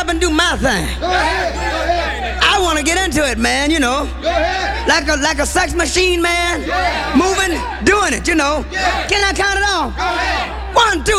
up and do my thing. Go ahead. I want to get into it, man, you know. Go ahead. Like a sex machine, man. Moving, doing it, you know. Can I count it off? 1, 2,